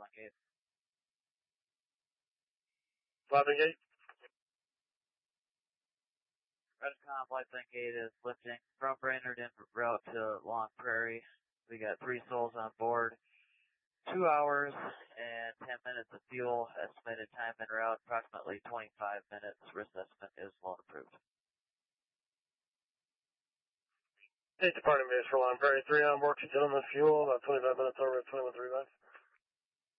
Flight Gate. Flight Gate. Redcom, Flight Gate is lifting from Brainerd en route to Long Prairie. We got 3 souls on board. 2 hours and 10 minutes of fuel. Estimated time en route, approximately 25 minutes. Risk estimate is loan approved. State departing base for Long Prairie 3 on board, 2 gentlemen, fuel, about 25 minutes over at 21 3 left.